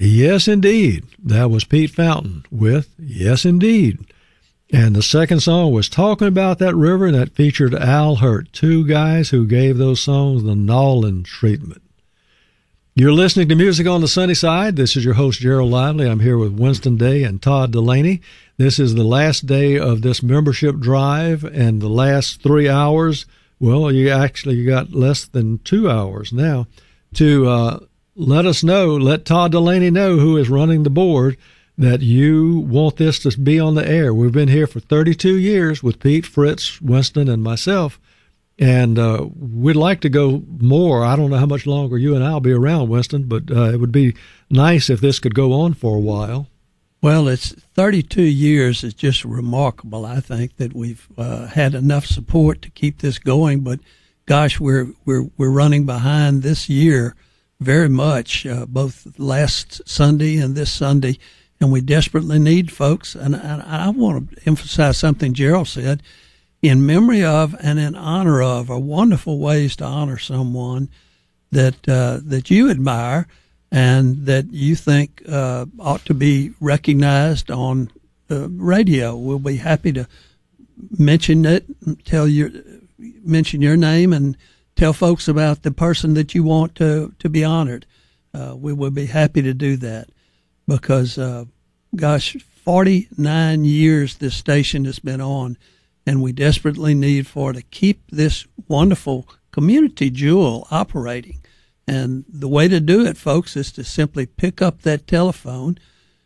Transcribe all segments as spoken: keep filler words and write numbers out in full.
Yes, Indeed. That was Pete Fountain with Yes, Indeed. And the second song was Talking About That River, and that featured Al Hurt, two guys who gave those songs the Nolan treatment. You're listening to Music on the Sunny Side. This is your host, Gerald Lively. I'm here with Winston Day and Todd Delaney. This is the last day of this membership drive, and the last three hours, well, you actually you got less than two hours now to uh, let us know, let Todd Delaney know, who is running the board, that you want this to be on the air. We've been here for thirty-two years with Pete, Fritz, Winston, and myself, and uh, we'd like to go more. I don't know how much longer you and I will be around, Winston, but uh, it would be nice if this could go on for a while. Well, it's thirty-two years. It's just remarkable, I think, that we've uh, had enough support to keep this going. But, gosh, we're we're we're running behind this year very much, uh, both last Sunday and this Sunday. And we desperately need folks, and I, I want to emphasize something Gerald said, in memory of and in honor of are wonderful ways to honor someone that uh, that you admire and that you think uh, ought to be recognized on uh, radio. We'll be happy to mention it, tell your mention your name, and tell folks about the person that you want to to be honored. Uh, we will be happy to do that. Because, uh, gosh, forty-nine years this station has been on, and we desperately need for to keep this wonderful community jewel operating. And the way to do it, folks, is to simply pick up that telephone,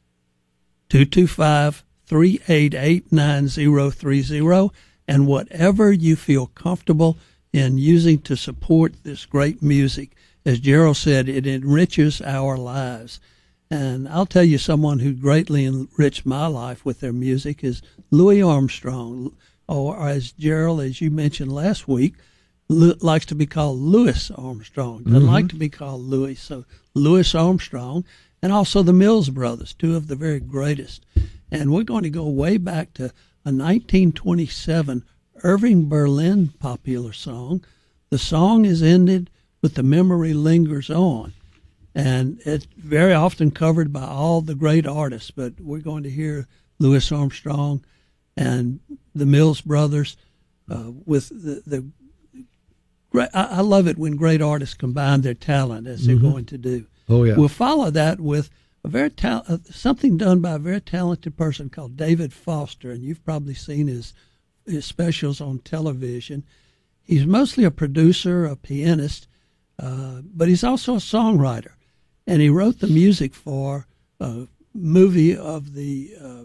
two two five, three eight eight, nine zero three zero, and whatever you feel comfortable in using to support this great music. As Gerald said, it enriches our lives. And I'll tell you, someone who greatly enriched my life with their music is Louis Armstrong, or as Gerald, as you mentioned last week, likes to be called Louis Armstrong. Doesn't mm-hmm. like to be called Louis. So Louis Armstrong, and also the Mills Brothers, two of the very greatest. And we're going to go way back to a nineteen twenty-seven Irving Berlin popular song. The song is ended, but the memory lingers on. And it's very often covered by all the great artists, but we're going to hear Louis Armstrong and the Mills Brothers uh, with the, the great. I, I love it when great artists combine their talent as they're mm-hmm. going to do. Oh yeah. We'll follow that with a very ta- uh, something done by a very talented person called David Foster, and you've probably seen his his specials on television. He's mostly a producer, a pianist, uh, but he's also a songwriter. And he wrote the music for a movie of the, uh,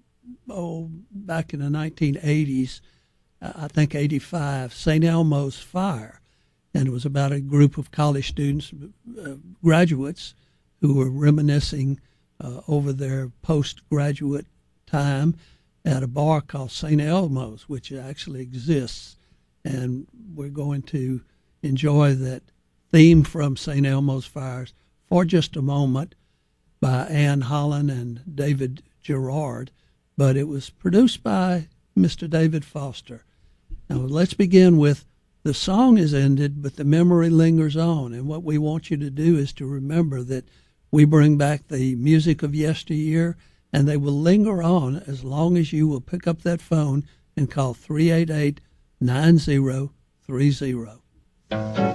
oh, back in the nineteen eighties, I think eighty-five, Saint Elmo's Fire. And it was about a group of college students, uh, graduates, who were reminiscing uh, over their postgraduate time at a bar called Saint Elmo's, which actually exists. And we're going to enjoy that theme from Saint Elmo's Fires for just a moment by Ann Holland and David Gerard, but it was produced by Mister David Foster. Now let's begin with the song is ended, but the memory lingers on, and what we want you to do is to remember that we bring back the music of yesteryear, and they will linger on as long as you will pick up that phone and call three eight eight, nine zero three zero.